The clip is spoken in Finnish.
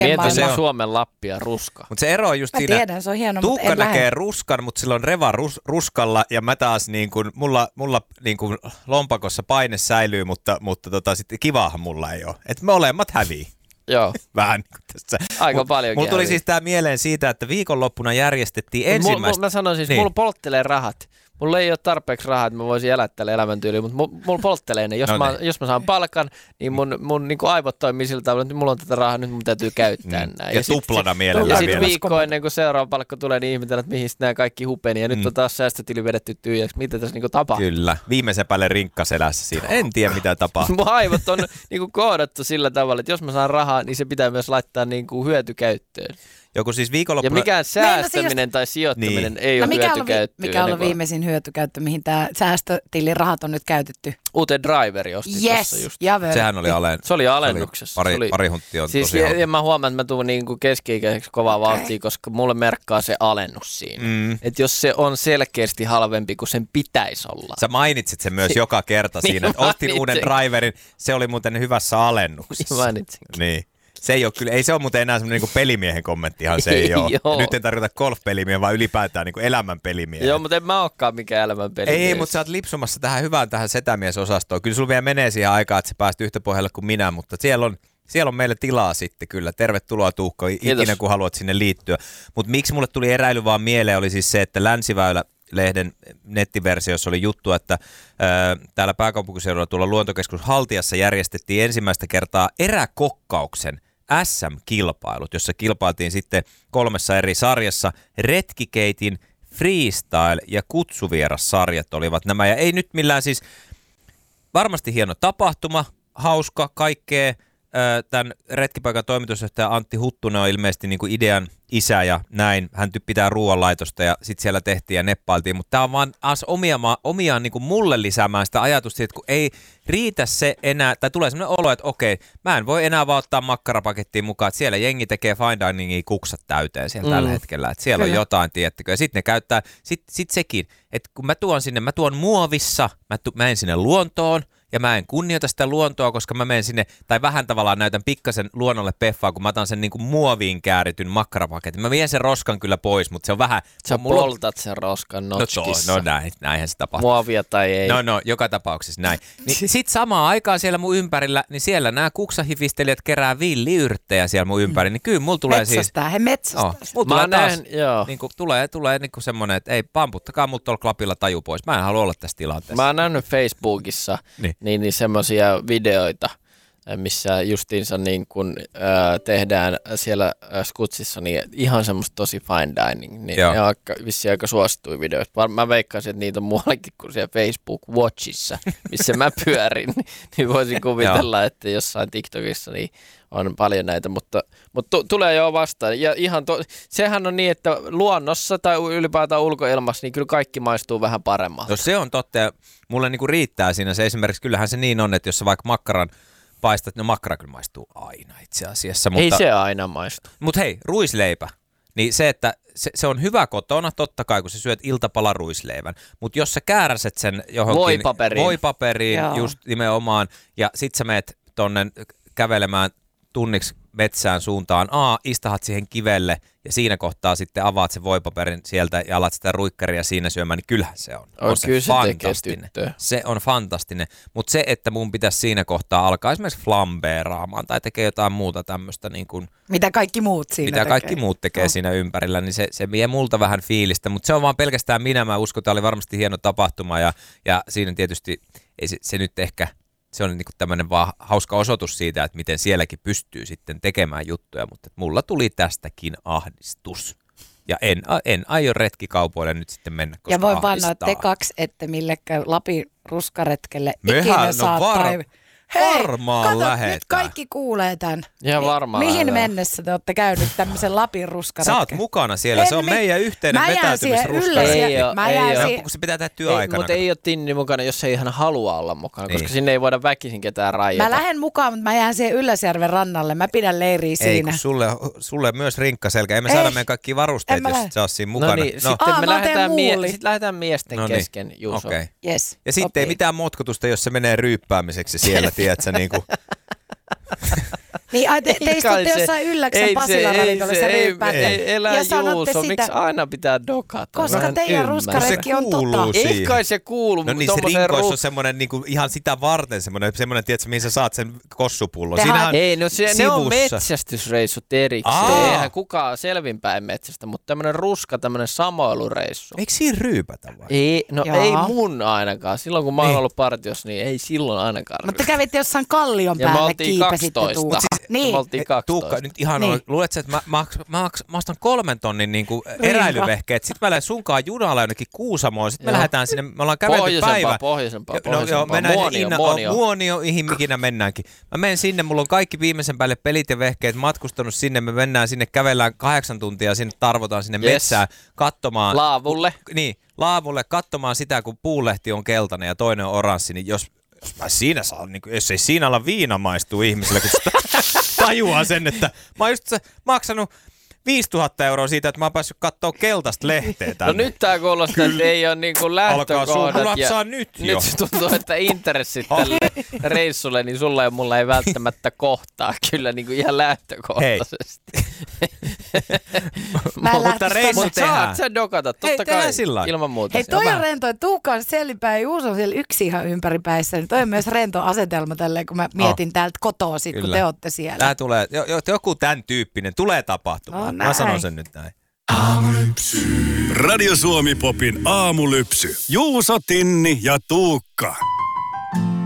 Mietin se Suomen Lappi ja ruska. Mutta se ero on just siinä, tiedän, se on hieno, Tuukka näkee ruskan, mutta sillä on reva ruskalla ja mä taas niin kuin, mulla niin kuin lompakossa paine säilyy, mutta sitten kivaahan mulla ei ole. Että me molemmat hävii. Joo. Vähän niin kuin tässä. Aika paljon. Mulla tuli siis tää mieleen siitä, että viikonloppuna järjestettiin ensimmäistä. Mä sanoin siis, mulla polttelee rahat. Mulla ei ole tarpeeksi rahaa, että mä voisin elää tällä elämäntyyliin, mutta mulla polttelee ne. Jos mä saan palkan, niin mun niin kuin aivot toimii sillä tavalla, että mulla on tätä rahaa, nyt mun täytyy käyttää näin. Ja tuplana mielellään vielä. Ja sitten viikko ennen kuin seuraava palkka tulee, niin ihmetellään, että mihin nämä kaikki hupeni. Ja nyt on taas säästötili vedetty tyhjäksi. Mitä tässä niin kuin tapahtuu? Kyllä. Viimeisen päälle rinkkaselässä siinä. En tiedä, mitä tapahtuu. Mun aivot on niin kuin koodattu sillä tavalla, että jos mä saan rahaa, niin se pitää myös laittaa niin kuin hyötykäyttöön. Joku siis viikonloppuna... Ja mikään säästäminen tai sijoittaminen ei ole hyötykäyttöä. Mikä on viimeisin hyötykäyttö, mihin tämä säästötilin rahat on nyt käytetty? Uuteen driveri ostin tuossa just. Sehän oli Se oli alennuksessa. Pari hunttia on siis tosiaan. Ja mä huomaan, että mä tuun niinku keski-ikäiseksi kovaa vauhtia, koska mulle merkkaa se alennus siinä. Että jos se on selkeästi halvempi kuin sen pitäisi olla. Sä mainitsit sen myös joka kerta siinä, että ostin uuden driverin. Se oli muuten hyvässä alennuksessa. Mainitsinkin. Niin. Se ei ole kyllä, ei se ole muuten enää semmoinen niin pelimiehen kommenttihan se ei ole. Nyt en tarkoita golf-pelimiehen, vaan ylipäätään niin elämän pelimiehen. Joo, mutta en mä olekaan mikään elämän pelimies. Ei, mutta sä oot lipsumassa tähän setämiesosastoon. Kyllä sulla vielä menee siihen aikaan, että sä pääst yhtä pohjalle kuin minä, mutta siellä on meille tilaa sitten kyllä. Tervetuloa Tuukka, ikinä kun haluat sinne liittyä. Mutta miksi mulle tuli eräily vaan mieleen oli siis se, että Länsiväylä-lehden nettiversiossa oli juttu, että täällä pääkaupunkiseudulla tuolla Luontokeskus Haltiassa järjestettiin ensimmäistä kertaa eräkokkauksen SM-kilpailut, jossa kilpailtiin sitten 3 eri sarjassa. Retkikeitin, freestyle ja kutsuvieras-sarjat olivat nämä. Ja ei nyt millään siis, varmasti hieno tapahtuma, hauska, kaikkea. Tämän retkipaikan toimitusjohtaja Antti Huttunen on ilmeisesti niin kuin idean isä ja näin. Hän pitää ruoanlaitosta ja sitten siellä tehtiin ja neppailtiin. Mutta tämä on vaan omiaan niin kuin mulle lisäämään sitä ajatusta, että kun ei riitä se enää, tai tulee sellainen olo, että okei, mä en voi enää vaan ottaa makkarapakettiin mukaan, että siellä jengi tekee fine diningia kuksat täyteen siellä tällä hetkellä. Että siellä on jotain, tiettäkö. Ja sitten ne käyttää, sit sekin, että kun mä tuon muovissa, mä en sinne luontoon, ja mä en kunnioita sitä luontoa, koska mä menen sinne, tai vähän tavallaan näytän pikkasen luonnolle peffaa, kun mä otan sen niin kuin muoviin käärityn makkarapaketin. Mä vien sen roskan kyllä pois, mutta se on vähän... Sä poltat sen roskan notskissa. No näinhän se tapahtuu. Muovia tai ei. No, joka tapauksessa näin. Niin sitten samaan aikaan siellä mun ympärillä, niin siellä nämä kuksahifistelijät kerää villiyrttejä siellä mun ympärillä, niin kyllä mulla tulee metsästää. Mulla tulee taas, niin kuin, tulee niin kuin semmoinen, että ei, pamputtakaa mut tuolla klapilla taju pois. Mä en halua olla tässä tilanteessa. Mä oon nähnyt Facebookissa niin semmoisia videoita, missä justiinsa niin kun tehdään siellä Skutsissa niin ihan semmoista tosi fine dining, niin ne on vissiin aika suosittuja videoita. Mä veikkaisin, että niitä on muuallakin kuin siellä Facebook Watchissa, missä mä pyörin, niin voisin kuvitella, että jossain TikTokissa niin on paljon näitä, mutta tulee jo vastaan. Ja ihan sehän on niin, että luonnossa tai ylipäätään ulkoilmassa, niin kyllä kaikki maistuu vähän paremmalta. No se on totta, ja mulle niinku riittää siinä se esimerkiksi, kyllähän se niin on, että jos sä vaikka makkaran paistat, no makkara kyllä maistuu aina itse asiassa. Mutta, ei se aina maistu. Mutta hei, ruisleipä, niin se, että se on hyvä kotona, totta kai, kun sä syöt iltapalan ruisleivän, mutta jos sä kääräset sen johonkin voipaperiin just nimenomaan, ja sit sä meet tonne kävelemään tunniksi metsään suuntaan, istahat siihen kivelle ja siinä kohtaa sitten avaat sen voipaperin sieltä ja alat sitä ruikkaria siinä syömään, niin kyllähän se on. Kyllä se fantastinen. Se on fantastinen, mutta se, että mun pitäisi siinä kohtaa alkaa esimerkiksi flambeeraamaan tai tekee jotain muuta tämmöistä niin kuin... Mitä kaikki muut tekee siinä ympärillä, niin se vie multa vähän fiilistä, mutta se on vaan pelkästään minä. Mä uskon, että tämä oli varmasti hieno tapahtuma ja siinä tietysti ei se nyt ehkä... Se on niinku tämmöinen vaan hauska osoitus siitä, että miten sielläkin pystyy sitten tekemään juttuja, mutta mulla tuli tästäkin ahdistus. Ja en aio retkikaupoille nyt sitten mennä, koska ja voin ahdistaa. vannoa, että te kaksi ette millekään Lapin ruskaretkelle ikinä saa varmaan lähetään. Nyt kaikki kuulee tämän. Ja varmaan mihin mennessä te olette käynyt tämmöisen Lapin ruskaretken? Sä oot mukana siellä, se on meidän yhteinen vetäytymisruskaretki. Kun se pitää tehdä työaikana. Mutta ei ole Tinni mukana, jos ei ihan halua olla mukana, koska sinne ei voida väkisin ketään raijata. Mä lähden mukaan, mutta mä jään siihen Ylläsjärven rannalle. Mä pidän leiriä siinä. Ei, kun sulle myös rinkkaselkä. Emme saada meidän kaikki varusteet, jos sä oot siinä mukana. No niin, sitten lähdetään miesten kesken, Juuso. Okay. Yes, ja sitten ei mitään motkotusta, jos se menee ryyppäämiseksi siellä, tiedätkö, niin kuin... Niin, te istutte jossain Ylläksen Pasilan ravintolassa ryyppäätte. Elä Juuso, miksi aina pitää dokata? Koska teidän ruskaretki on Ei kai se kuulu. No niin, se rinkoissa on semmoinen niinku ihan sitä varten semmoinen tiedätkö, mihin sä saat sen kossupullon. Ei, no ne on metsästysreissut erikseen. Eihän kukaan selvinpäin metsästä, mutta tämmöinen ruska, tämmöinen samoilureissu. Eikö siinä ryypätä vai? Ei mun ainakaan. Silloin kun mä oon ollut partiossa, niin ei silloin ainakaan. Mutta kävitte jossain kallion päälle, kiipesitte Tuukka. Niin. Me oltiin 12. Tuukka, nyt ihan luuletko, että mä ostan 3 tonnin niinku eräilyvehkeet, sit mä lähden sunkaan junalla jonnekin Kuusamoon, sit me lähdetään sinne, me ollaan kävelty päivä. Pohjoisempaa. Muonio, ikinä mennäänkin. Mä menen sinne, mulla on kaikki viimeisen päälle pelit ja vehkeet, matkustanut sinne, me mennään sinne, kävellään 8 tuntia, sinne tarvotaan sinne metsään katsomaan. Laavulle. Niin, laavulle katsomaan sitä, kun puulehti on keltainen ja toinen on oranssi, niin jos mä siinä saan, niin jos ei siinä ala viina maistuu ihmiselle, kun tajuaa sen, että mä oon just maksanut 5 000 € siitä, että mä oon päässyt kattoo keltaista lehteä tänne. No nyt tää kuulostaa, että ei ole niinku lähtökohdat. Alkaa sun nyt jo. Nyt se tuntuu, että intressit tälle reissulle, niin sulla ja mulla ei välttämättä kohtaa kyllä niinku ihan lähtökohtaisesti. Mutta reissu tehdään. Saat sä dokata, totta kai ilman muuta. Hei, toi on rento, että Tuukka on sellinpäin ja Juuso on siellä yksi ihan ympäripäissä. Niin toi on myös rento asetelma tälleen, kun mä mietin täältä kotoa sit, kun te ootte siellä. Tää tulee, joku tän tyyppinen tulee tapahtumaan. Mä sanon sen nyt näin. Aamulypsy. Radio Suomi Popin aamulypsy. Juuso, Tinni ja Tuukka.